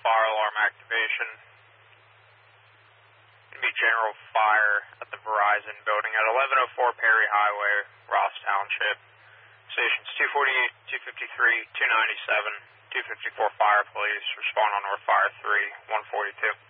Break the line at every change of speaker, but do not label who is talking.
fire alarm activation. It'll be general fire at the Verizon building at 1104 Perry Highway, Ross Township. Stations 248, 253, 297, 254 fire, please. Respond on North Fire 3, 142.